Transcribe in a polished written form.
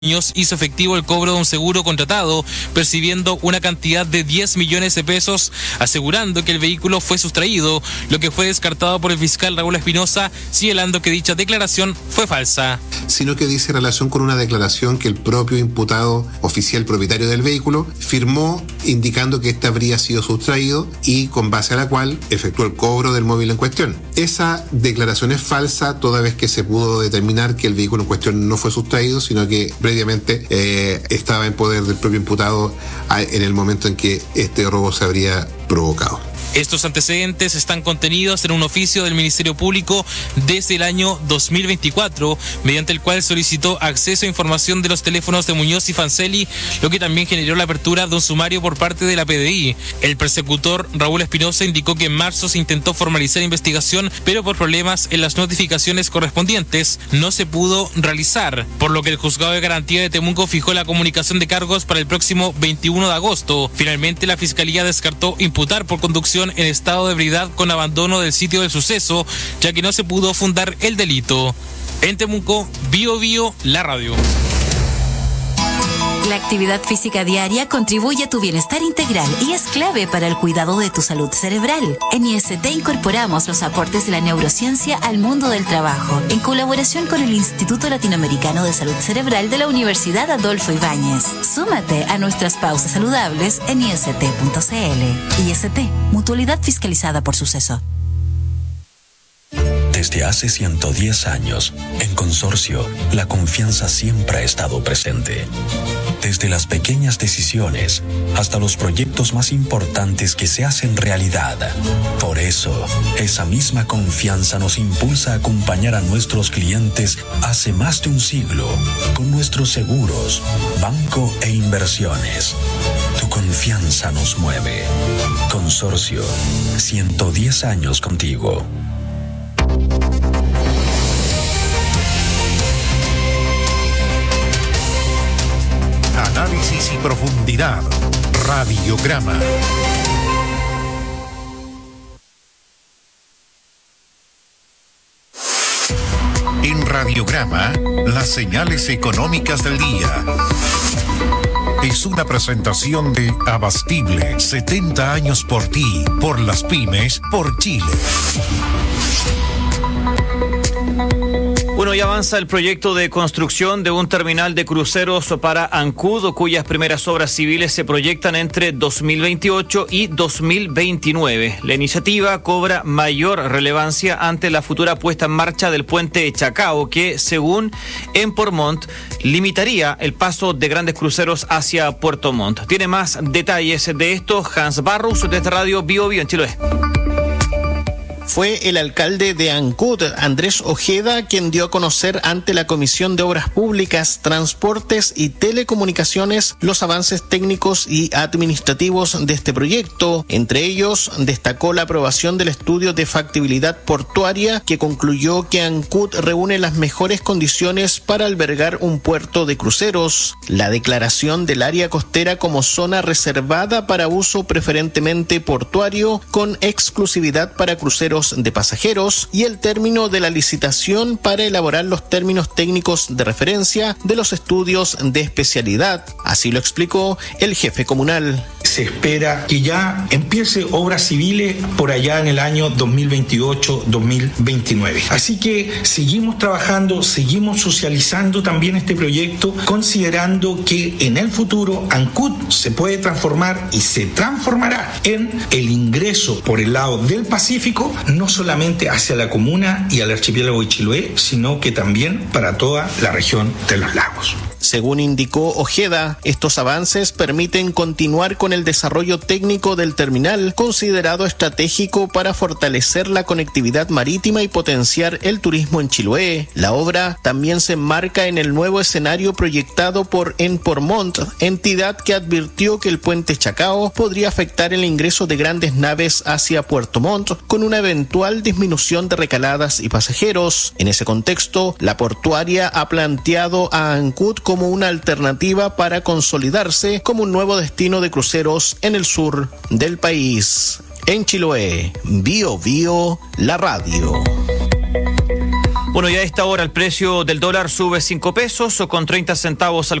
Muñoz hizo efectivo el cobro de un seguro contratado, percibiendo una cantidad de 10 millones de pesos, asegurando que el vehículo fue sustraído, lo que fue descartado por el fiscal Raúl Espinosa, señalando que dicha declaración fue falsa. Sino que dice relación con una declaración que el propio imputado oficial propietario del vehículo firmó indicando que este habría sido sustraído y con base a la cual efectuó el cobro del móvil en cuestión. Esa declaración es falsa toda vez que se pudo determinar que el vehículo en cuestión no fue sustraído, sino que previamente estaba en poder del propio imputado en el momento en que este robo se habría provocado. Estos antecedentes están contenidos en un oficio del Ministerio Público desde el año 2024, mediante el cual solicitó acceso a información de los teléfonos de Muñoz y Fancelli, lo que también generó la apertura de un sumario por parte de la PDI. El persecutor Raúl Espinosa indicó que en marzo se intentó formalizar investigación, pero por problemas en las notificaciones correspondientes no se pudo realizar, por lo que el Juzgado de Garantía de Temuco fijó la comunicación de cargos para el próximo 21 de agosto. Finalmente, la Fiscalía descartó imputar por conducción en estado de ebriedad con abandono del sitio del suceso, ya que no se pudo fundar el delito. En Temuco, Bio Bio, la radio. La actividad física diaria contribuye a tu bienestar integral y es clave para el cuidado de tu salud cerebral. En IST incorporamos los aportes de la neurociencia al mundo del trabajo, en colaboración con el Instituto Latinoamericano de Salud Cerebral de la Universidad Adolfo Ibáñez. Súmate a nuestras pausas saludables en ist.cl. IST, mutualidad fiscalizada por Suceso. Desde hace 110 años, en Consorcio, la confianza siempre ha estado presente. Desde las pequeñas decisiones hasta los proyectos más importantes que se hacen realidad. Por eso, esa misma confianza nos impulsa a acompañar a nuestros clientes hace más de un siglo con nuestros seguros, banco e inversiones. Tu confianza nos mueve. Consorcio, 110 años contigo. Análisis y profundidad. Radiograma. En Radiograma, las señales económicas del día. Es una presentación de Abastible, 70 años por ti, por las pymes, por Chile. Bueno, ya avanza el proyecto de construcción de un terminal de cruceros para Ancud, cuyas primeras obras civiles se proyectan entre 2028 y 2029. La iniciativa cobra mayor relevancia ante la futura puesta en marcha del puente Chacao, que, según Empor Montt, limitaría el paso de grandes cruceros hacia Puerto Montt. Tiene más detalles de esto Hans Barrus, desde Radio Bio Bio en Chiloé. Fue el alcalde de Ancud, Andrés Ojeda, quien dio a conocer ante la Comisión de Obras Públicas, Transportes y Telecomunicaciones los avances técnicos y administrativos de este proyecto. Entre ellos, destacó la aprobación del estudio de factibilidad portuaria, que concluyó que Ancud reúne las mejores condiciones para albergar un puerto de cruceros, la declaración del área costera como zona reservada para uso preferentemente portuario, con exclusividad para cruceros de pasajeros, y el término de la licitación para elaborar los términos técnicos de referencia de los estudios de especialidad. Así lo explicó el jefe comunal. Se espera que ya empiece obras civiles por allá en el año 2028-2029. Así que seguimos trabajando, seguimos socializando también este proyecto, considerando que en el futuro Ancud se puede transformar y se transformará en el ingreso por el lado del Pacífico, no solamente hacia la comuna y al archipiélago de Chiloé, sino que también para toda la región de los lagos. Según indicó Ojeda, estos avances permiten continuar con el desarrollo técnico del terminal, considerado estratégico para fortalecer la conectividad marítima y potenciar el turismo en Chiloé. La obra también se enmarca en el nuevo escenario proyectado por Empor Montt, entidad que advirtió que el puente Chacao podría afectar el ingreso de grandes naves hacia Puerto Montt, con una eventual disminución de recaladas y pasajeros. En ese contexto, la portuaria ha planteado a Ancud como una alternativa para consolidarse como un nuevo destino de cruceros en el sur del país. En Chiloé, Bio Bio, la radio. Bueno, y a esta hora el precio del dólar sube 5 pesos o con 30 centavos al